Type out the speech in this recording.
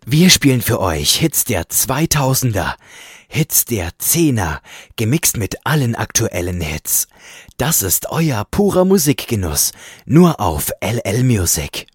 Wir spielen für euch Hits der 2000er, Hits der 10er, gemixt mit allen aktuellen Hits. Das ist euer purer Musikgenuss, nur auf LL Music.